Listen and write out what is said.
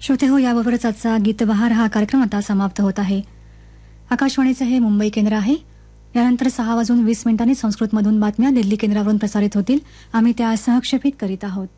श्रोते हो, याबरोबरच आजचा गीतबहार हा कार्यक्रम आता समाप्त होत आहे. आकाशवाणीचं हे मुंबई केंद्र आहे. यानंतर 6:20 संस्कृतमधून बातम्या दिल्ली केंद्रावरून प्रसारित होतील. आम्ही त्या सहक्षेपित करीत आहोत.